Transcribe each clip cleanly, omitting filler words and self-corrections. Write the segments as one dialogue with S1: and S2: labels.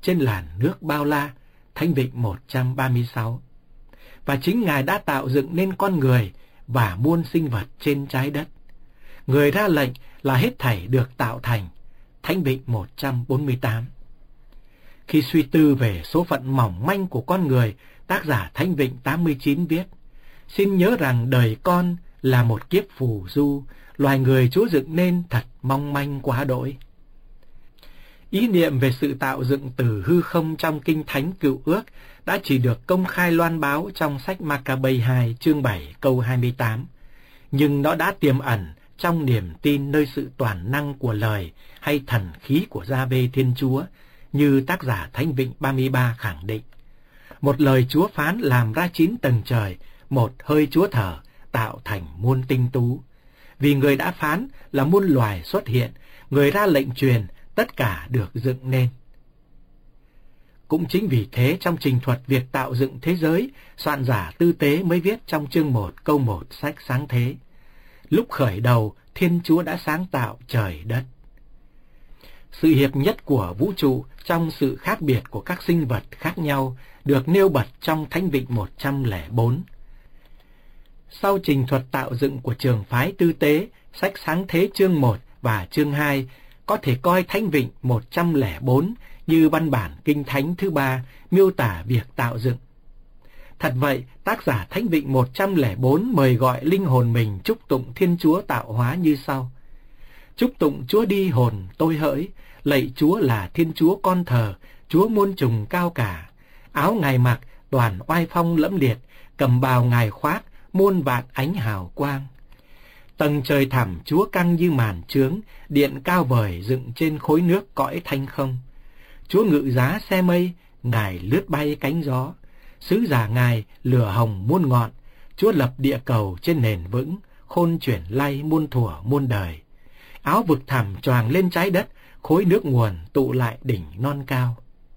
S1: trên làn nước bao la, Thánh Vịnh 136. Và chính Ngài đã tạo dựng nên con người và muôn sinh vật trên trái đất. Người ra lệnh là hết thảy được tạo thành, Thánh Vịnh 148. Khi suy tư về số phận mỏng manh của con người, tác giả Thánh Vịnh 89 viết: xin nhớ rằng đời con là một kiếp phù du, loài người Chúa dựng nên thật mong manh quá đỗi. Ý niệm về sự tạo dựng từ hư không trong Kinh Thánh Cựu Ước đã chỉ được công khai loan báo trong sách Ma-ca-bây 2 chương 7 câu 28, nhưng nó đã tiềm ẩn trong niềm tin nơi sự toàn năng của lời hay thần khí của Gia-vê Thiên Chúa, như tác giả Thánh Vịnh 33 khẳng định. Một lời Chúa phán làm ra 9 tầng trời, một hơi Chúa thở tạo thành muôn tinh tú. Vì người đã phán là muôn loài xuất hiện, người ra lệnh truyền, tất cả được dựng nên. Cũng chính vì thế, trong trình thuật việc tạo dựng thế giới, soạn giả Tư Tế mới viết trong chương 1 câu 1 sách Sáng Thế: lúc khởi đầu, Thiên Chúa đã sáng tạo trời đất. Sự hiệp nhất của vũ trụ trong sự khác biệt của các sinh vật khác nhau được nêu bật trong Thánh Vịnh 104. Sau trình thuật tạo dựng của trường phái Tư Tế, sách Sáng Thế chương 1 và chương 2 có thể coi Thánh Vịnh 104 như văn bản kinh thánh thứ ba miêu tả việc tạo dựng. Thật vậy, tác giả Thánh Vịnh 104 mời gọi linh hồn mình chúc tụng Thiên Chúa tạo hóa như sau: chúc tụng Chúa đi hồn tôi hỡi, lạy Chúa là Thiên Chúa con thờ, Chúa muôn trùng cao cả. Áo Ngài mặc toàn oai phong lẫm liệt, cầm bào Ngài khoác muôn vạn ánh hào quang. Tầng trời thẳm Chúa căng như màn trướng, điện cao vời dựng trên khối nước cõi thanh không. Chúa ngự giá xe mây, Ngài lướt bay cánh gió. Sứ giả Ngài lửa hồng muôn ngọn, Chúa lập địa cầu trên nền vững, khôn chuyển lay muôn thuở muôn đời. Áo vực thẳm choàng lên trái đất, khối nước nguồn tụ lại đỉnh non cao.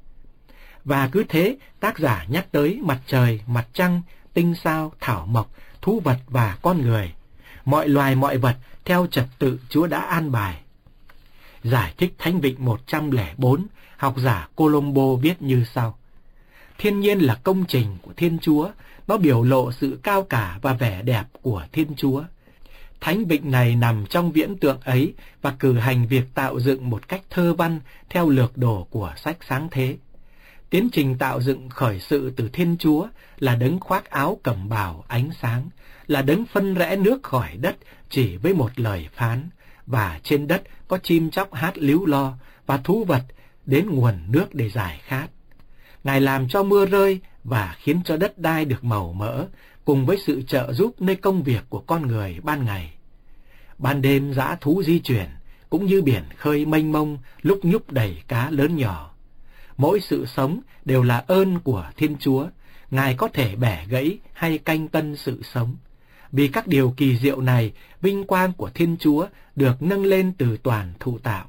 S1: Và cứ thế, tác giả nhắc tới mặt trời, mặt trăng, tinh sao, thảo mộc, thú vật và con người. Mọi loài mọi vật theo trật tự Chúa đã an bài. Giải thích Thánh Vịnh 104, học giả Colombo viết như sau: thiên nhiên là công trình của Thiên Chúa, nó biểu lộ sự cao cả và vẻ đẹp của Thiên Chúa. Thánh Vịnh này nằm trong viễn tượng ấy và cử hành việc tạo dựng một cách thơ văn theo lược đồ của sách Sáng Thế. Tiến trình tạo dựng khởi sự từ Thiên Chúa là đấng khoác áo cẩm bào ánh sáng, là đấng phân rẽ nước khỏi đất chỉ với một lời phán, và trên đất có chim chóc hát líu lo và thú vật đến nguồn nước để giải khát. Ngài làm cho mưa rơi và khiến cho đất đai được màu mỡ, cùng với sự trợ giúp nơi công việc của con người ban ngày. Ban đêm dã thú di chuyển, cũng như biển khơi mênh mông lúc nhúc đầy cá lớn nhỏ. Mỗi sự sống đều là ơn của Thiên Chúa, Ngài có thể bẻ gãy hay canh tân sự sống. Vì các điều kỳ diệu này, vinh quang của Thiên Chúa được nâng lên từ toàn thụ tạo.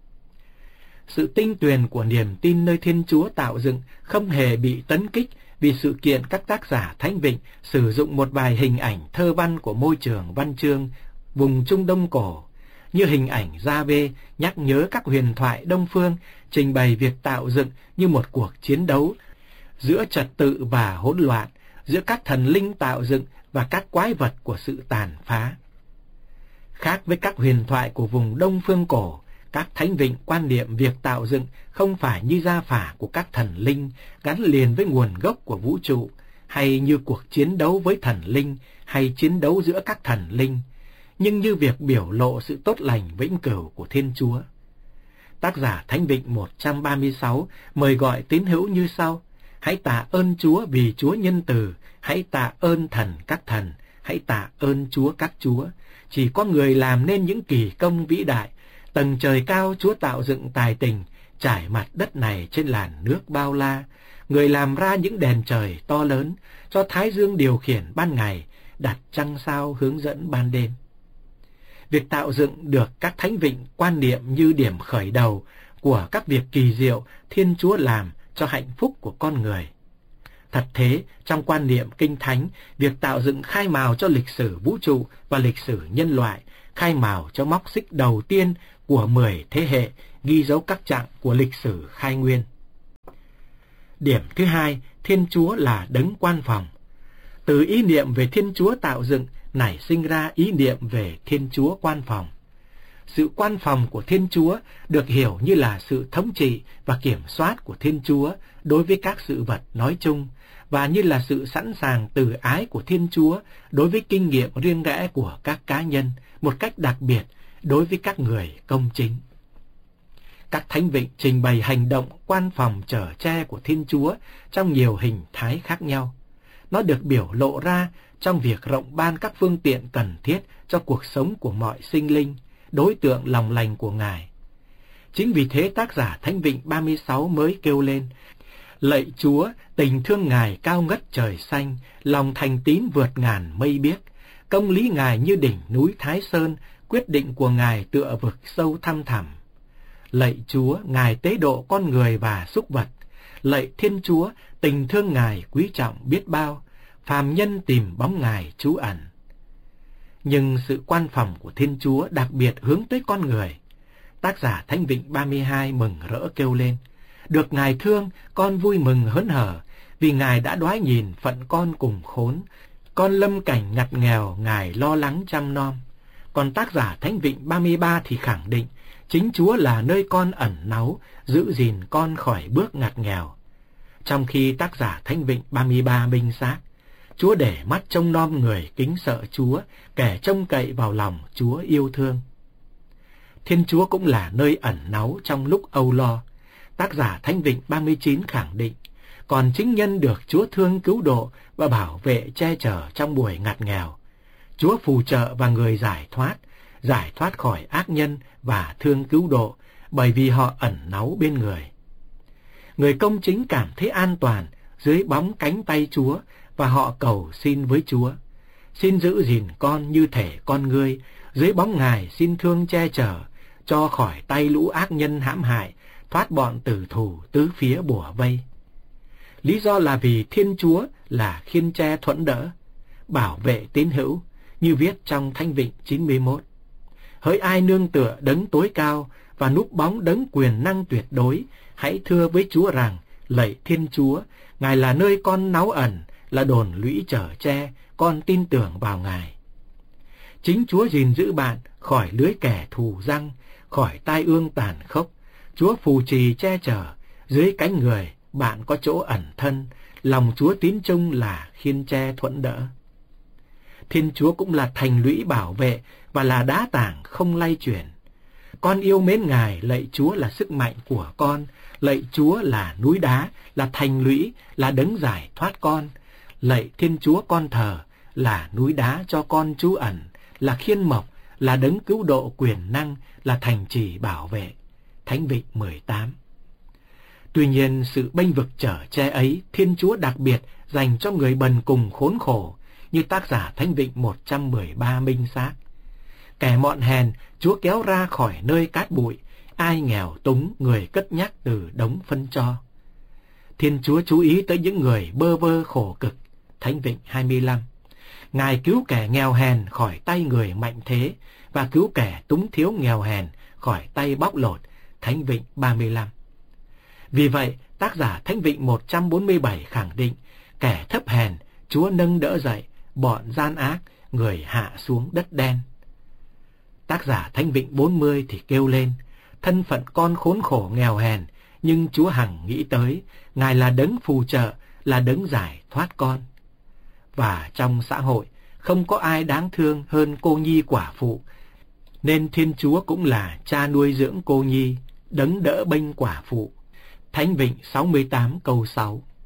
S1: Sự tinh tuyền của niềm tin nơi Thiên Chúa tạo dựng không hề bị tấn kích vì sự kiện các tác giả Thánh Vịnh sử dụng một vài hình ảnh thơ văn của môi trường văn chương vùng Trung Đông cổ, như hình ảnh Gia-vê nhắc nhớ các huyền thoại Đông phương, trình bày việc tạo dựng như một cuộc chiến đấu giữa trật tự và hỗn loạn, giữa các thần linh tạo dựng và các quái vật của sự tàn phá. Khác với các huyền thoại của vùng Đông phương cổ, các Thánh Vịnh quan niệm việc tạo dựng không phải như gia phả của các thần linh gắn liền với nguồn gốc của vũ trụ, hay như cuộc chiến đấu với thần linh hay chiến đấu giữa các thần linh, nhưng như việc biểu lộ sự tốt lành vĩnh cửu của Thiên Chúa. Tác giả Thánh Vịnh 136 mời gọi tín hữu như sau: hãy tạ ơn Chúa vì Chúa nhân từ, hãy tạ ơn thần các thần, hãy tạ ơn Chúa các chúa. Chỉ có người làm nên những kỳ công vĩ đại. Tầng trời cao Chúa tạo dựng tài tình, trải mặt đất này trên làn nước bao la. Người làm ra những đèn trời to lớn, cho thái dương điều khiển ban ngày, đặt trăng sao hướng dẫn ban đêm. Việc tạo dựng được các Thánh Vịnh quan niệm như điểm khởi đầu của các việc kỳ diệu Thiên Chúa làm cho hạnh phúc của con người. Thật thế, trong quan niệm Kinh Thánh, việc tạo dựng khai mào cho lịch sử vũ trụ và lịch sử nhân loại, khai mào cho móc xích đầu tiên của 10 thế hệ, ghi dấu các chặng của lịch sử khai nguyên. Điểm thứ hai, Thiên Chúa là đấng quan phòng. Từ ý niệm về Thiên Chúa tạo dựng nảy sinh ra ý niệm về Thiên Chúa quan phòng. Sự quan phòng của Thiên Chúa được hiểu như là sự thống trị và kiểm soát của Thiên Chúa đối với các sự vật nói chung, và như là sự sẵn sàng từ ái của Thiên Chúa đối với kinh nghiệm riêng rẽ của các cá nhân, một cách đặc biệt đối với các người công chính. Các thánh vịnh trình bày hành động quan phòng chở che của Thiên Chúa trong nhiều hình thái khác nhau. Nó được biểu lộ ra trong việc rộng ban các phương tiện cần thiết cho cuộc sống của mọi sinh linh, đối tượng lòng lành của Ngài. Chính vì thế tác giả Thánh Vịnh 36 mới kêu lên: Lạy Chúa, tình thương Ngài cao ngất trời xanh, lòng thành tín vượt ngàn mây biếc, công lý Ngài như đỉnh núi Thái Sơn, quyết định của Ngài tựa vực sâu thăm thẳm. Lạy Chúa, Ngài tế độ con người và súc vật. Lạy Thiên Chúa, tình thương Ngài quý trọng biết bao, phàm nhân tìm bóng Ngài trú ẩn. Nhưng sự quan phòng của Thiên Chúa đặc biệt hướng tới con người. Tác giả Thánh Vịnh 32 mừng rỡ kêu lên: Được Ngài thương, con vui mừng hớn hở, vì Ngài đã đoái nhìn phận con cùng khốn. Con lâm cảnh ngặt nghèo, Ngài lo lắng chăm nom. Còn tác giả Thánh Vịnh 33 thì khẳng định chính Chúa là nơi con ẩn náu, giữ gìn con khỏi bước ngặt nghèo. Trong khi tác giả Thánh Vịnh 33 minh xác: Chúa để mắt trông nom người kính sợ Chúa, kẻ trông cậy vào lòng Chúa yêu thương. Thiên Chúa cũng là nơi ẩn náu trong lúc âu lo. Tác giả Thánh Vịnh 39 khẳng định: Còn chính nhân được Chúa thương cứu độ và bảo vệ che chở trong buổi ngặt nghèo. Chúa phù trợ và người giải thoát khỏi ác nhân và thương cứu độ, bởi vì họ ẩn náu bên người. Người công chính cảm thấy an toàn dưới bóng cánh tay Chúa, và họ cầu xin với Chúa: Xin giữ gìn con như thể con ngươi, dưới bóng Ngài xin thương che chở, cho khỏi tay lũ ác nhân hãm hại, thoát bọn tử thù tứ phía bủa vây. Lý do là vì Thiên Chúa là khiên che thuẫn đỡ, bảo vệ tín hữu, như viết trong Thánh Vịnh 91. Hỡi ai nương tựa đấng tối cao và núp bóng đấng quyền năng tuyệt đối, hãy thưa với Chúa rằng: Lạy Thiên Chúa, Ngài là nơi con náu ẩn, là đồn lũy chở che, con tin tưởng vào Ngài. Chính Chúa gìn giữ bạn khỏi lưới kẻ thù răng, khỏi tai ương tàn khốc. Chúa phù trì che chở, dưới cánh người bạn có chỗ ẩn thân, lòng Chúa tín trung là khiên che thuẫn đỡ. Thiên Chúa cũng là thành lũy bảo vệ và là đá tảng không lay chuyển. Con yêu mến Ngài, lạy Chúa là sức mạnh của con, lạy Chúa là núi đá, là thành lũy, là đấng giải thoát con. Lạy Thiên Chúa con thờ, là núi đá cho con trú ẩn, là khiên mộc, là đấng cứu độ quyền năng, là thành trì bảo vệ. Thánh Vịnh 18. Tuy nhiên, sự bênh vực chở che ấy, Thiên Chúa đặc biệt dành cho người bần cùng khốn khổ, như tác giả Thánh Vịnh 113 minh xác: Kẻ mọn hèn, Chúa kéo ra khỏi nơi cát bụi, ai nghèo túng, người cất nhắc từ đống phân cho. Thiên Chúa chú ý tới những người bơ vơ khổ cực. Thánh Vịnh 25. Ngài cứu kẻ nghèo hèn khỏi tay người mạnh thế, và cứu kẻ túng thiếu nghèo hèn khỏi tay bóc lột. Thánh Vịnh 35. Vì vậy, tác giả Thánh Vịnh 147 khẳng định: Kẻ thấp hèn, Chúa nâng đỡ dậy, bọn gian ác, người hạ xuống đất đen. Tác giả Thánh Vịnh 40 thì kêu lên: Thân phận con khốn khổ nghèo hèn, nhưng Chúa hằng nghĩ tới, Ngài là đấng phù trợ, là đấng giải thoát con. Và trong xã hội, không có ai đáng thương hơn cô nhi quả phụ, nên Thiên Chúa cũng là cha nuôi dưỡng cô nhi, đấng đỡ bênh quả phụ. Thánh Vịnh 68 câu 6.